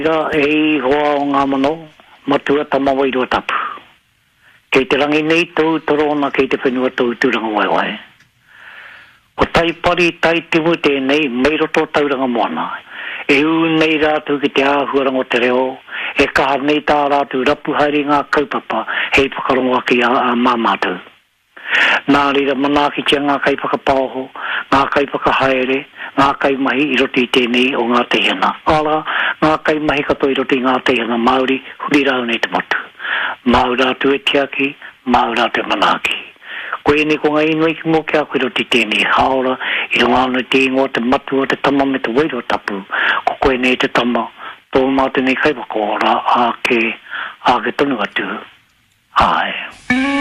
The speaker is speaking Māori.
E hoa o ngā mano, matua tamawa i roa tapu. Kei te rangi nei tau torona kei te whenua tau tūranga waiwai. O tai pari tai timu tēnei, mei roto tauranga moana. E u nei rātu ki te āhuarango te reo, e kaha nei tā rātu rapu haere ngā kaupapa, hei whakarongo aki a māmātou. Nā reira manaki tia ngā kai whakapāho, ngā kai whakahaere, ngā kai mahi i roti tēnei o ngā teihana. Ala, ngā kai mahi kato i roti ngā teihana Māori, huri rau nei te motu. Māu rātu e tiaki, māu rātu e manaki. Koe ne ko ngā inui ki mō kia koe roti tēnei haora, i runga anu te ingoa te matu o te tama me te wairo tapu, ko koe nei te tama, tō mā tēnei kai whakaora, a ke tonu atu. Ai.